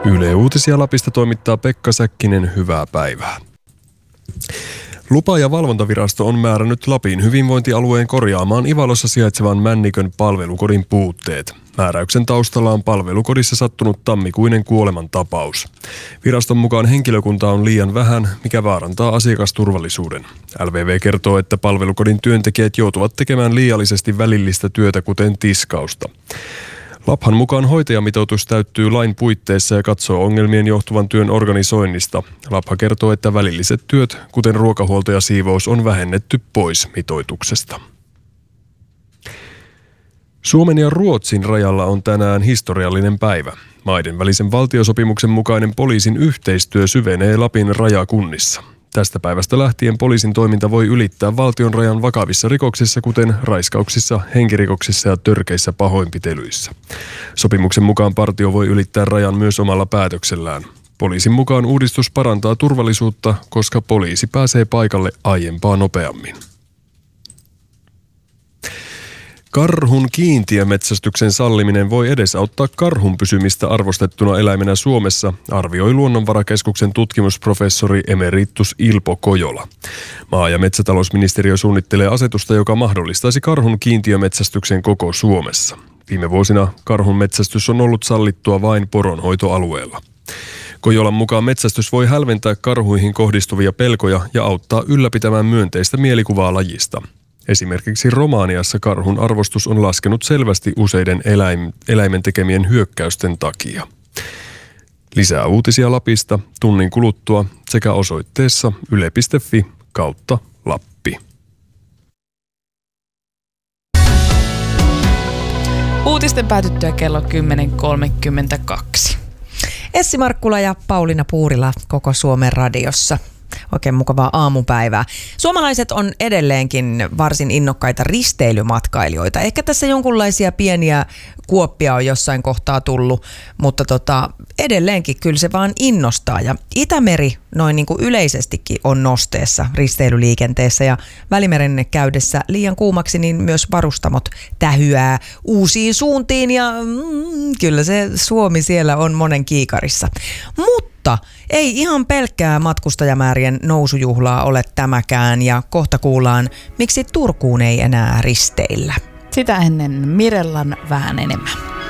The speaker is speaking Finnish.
Yle Uutisia Lapista toimittaa Pekka Säkkinen, hyvää päivää. Lupa- ja valvontavirasto on määrännyt Lapin hyvinvointialueen korjaamaan Ivalossa sijaitsevan Männikön palvelukodin puutteet. Määräyksen taustalla on palvelukodissa sattunut tammikuinen kuolemantapaus. Viraston mukaan henkilökunta on liian vähän, mikä vaarantaa asiakasturvallisuuden. LVV kertoo, että palvelukodin työntekijät joutuvat tekemään liiallisesti välillistä työtä, kuten tiskausta. Laphan mukaan hoitajamitoitus täyttyy lain puitteissa ja katsoo ongelmien johtuvan työn organisoinnista. Lapha kertoo, että välilliset työt, kuten ruokahuolto ja siivous, on vähennetty pois mitoituksesta. Suomen ja Ruotsin rajalla on tänään historiallinen päivä. Maiden välisen valtiosopimuksen mukainen poliisin yhteistyö syvenee Lapin rajakunnissa. Tästä päivästä lähtien poliisin toiminta voi ylittää valtion rajan vakavissa rikoksissa, kuten raiskauksissa, henkirikoksissa ja törkeissä pahoinpitelyissä. Sopimuksen mukaan partio voi ylittää rajan myös omalla päätöksellään. Poliisin mukaan uudistus parantaa turvallisuutta, koska poliisi pääsee paikalle aiempaa nopeammin. Karhun kiintiömetsästyksen salliminen voi edesauttaa karhun pysymistä arvostettuna eläimenä Suomessa, arvioi Luonnonvarakeskuksen tutkimusprofessori emeritus Ilpo Kojola. Maa- ja metsätalousministeriö suunnittelee asetusta, joka mahdollistaisi karhun kiintiömetsästyksen koko Suomessa. Viime vuosina karhun metsästys on ollut sallittua vain poronhoitoalueella. Kojolan mukaan metsästys voi hälventää karhuihin kohdistuvia pelkoja ja auttaa ylläpitämään myönteistä mielikuvaa lajista. Esimerkiksi Romaniassa karhun arvostus on laskenut selvästi useiden eläimen tekemien hyökkäysten takia. Lisää uutisia Lapista tunnin kuluttua sekä osoitteessa yle.fi/Lappi. Uutisten päätyttyä kello 10.32. Essi Markkula ja Pauliina Puurila koko Suomen radiossa. Oikein mukavaa aamupäivää. Suomalaiset on edelleenkin varsin innokkaita risteilymatkailijoita. Ehkä tässä jonkunlaisia pieniä kuoppia on jossain kohtaa tullut, mutta edelleenkin kyllä se vaan innostaa. Ja Itämeri noin niin kuin yleisestikin on nosteessa risteilyliikenteessä ja Välimeren käydessä liian kuumaksi, niin myös varustamot tähyää uusiin suuntiin ja kyllä se Suomi siellä on monen kiikarissa. Mutta ei ihan pelkkää matkustajamäärien nousujuhlaa ole tämäkään ja kohta kuullaan, miksi Turkuun ei enää risteillä. Sitä ennen Mirellan vähän enemmän.